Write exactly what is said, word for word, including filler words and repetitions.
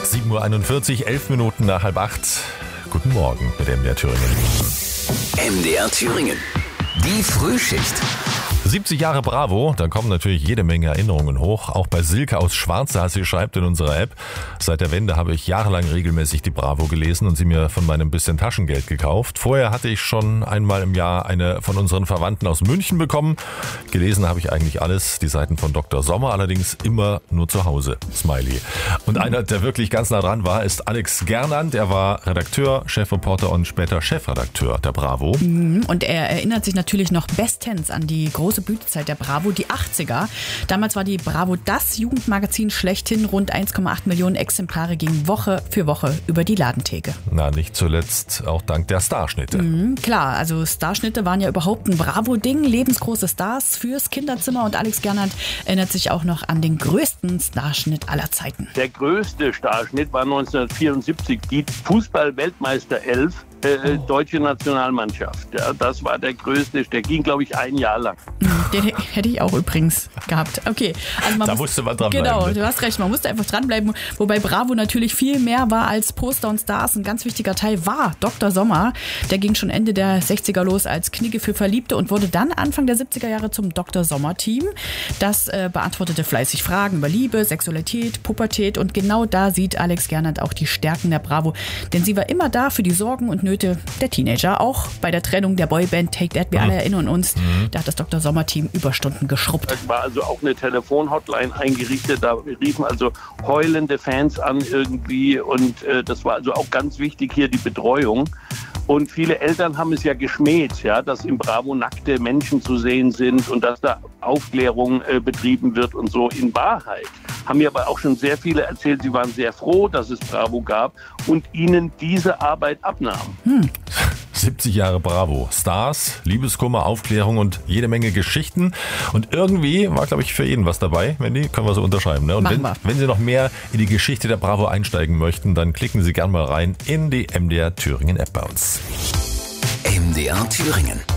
sieben Uhr einundvierzig, elf Minuten nach halb acht. Guten Morgen mit M D R Thüringen. M D R Thüringen, die Frühschicht. siebzig Jahre Bravo, da kommen natürlich jede Menge Erinnerungen hoch. Auch bei Silke aus Schwarza, sie schreibt in unserer App: Seit der Wende habe ich jahrelang regelmäßig die Bravo gelesen und sie mir von meinem bisschen Taschengeld gekauft. Vorher hatte ich schon einmal im Jahr eine von unseren Verwandten aus München bekommen. Gelesen habe ich eigentlich alles, die Seiten von Doktor Sommer allerdings immer nur zu Hause. Smiley. Und einer, der wirklich ganz nah dran war, ist Alex Gernand. Er war Redakteur, Chefreporter und später Chefredakteur der Bravo. Und er erinnert sich natürlich noch bestens an die große Blütezeit der Bravo, die achtziger. Damals war die Bravo das Jugendmagazin schlechthin. Rund eins Komma acht Millionen Exemplare gingen Woche für Woche über die Ladentheke. Na, nicht zuletzt auch dank der Starschnitte. Mhm, klar, also Starschnitte waren ja überhaupt ein Bravo-Ding. Lebensgroße Stars fürs Kinderzimmer. Und Alex Gernand erinnert sich auch noch an den größten Starschnitt aller Zeiten. Der größte Starschnitt war neunzehnhundertvierundsiebzig, die Fußball-Weltmeister elf. Äh, deutsche Nationalmannschaft. Ja, das war der größte. Der ging, glaube ich, ein Jahr lang. Den hätte ich auch übrigens gehabt. Okay. Also man da muss, musste man dranbleiben. Genau, ne? du hast recht. Man musste einfach dranbleiben. Wobei Bravo natürlich viel mehr war als Poster und Stars. Ein ganz wichtiger Teil war Doktor Sommer. Der ging schon Ende der sechziger los als Knigge für Verliebte und wurde dann Anfang der siebziger Jahre zum Doktor Sommer-Team. Das äh, beantwortete fleißig Fragen über Liebe, Sexualität, Pubertät. Und genau da sieht Alex Gernand auch die Stärken der Bravo. Denn sie war immer da für die Sorgen und Nöte der Teenager. Auch bei der Trennung der Boyband Take That. Wir mhm. alle erinnern uns, mhm. da hat das Doktor Sommer-Team Überstunden geschrubbt. Es war also auch eine Telefonhotline eingerichtet. Da riefen also heulende Fans an irgendwie. Und äh, das war also auch ganz wichtig hier, die Betreuung. Und viele Eltern haben es ja geschmäht, ja, dass im Bravo nackte Menschen zu sehen sind und dass da Aufklärung äh, betrieben wird und so. In Wahrheit haben mir aber auch schon sehr viele erzählt, sie waren sehr froh, dass es Bravo gab und ihnen diese Arbeit abnahm. Hm. siebzig Jahre Bravo. Stars, Liebeskummer, Aufklärung und jede Menge Geschichten. Und irgendwie war, glaube ich, für jeden was dabei. Wendy, können wir so unterschreiben. Ne? Und wenn, wenn Sie noch mehr in die Geschichte der Bravo einsteigen möchten, dann klicken Sie gerne mal rein in die M D R Thüringen App bei uns. M D R Thüringen.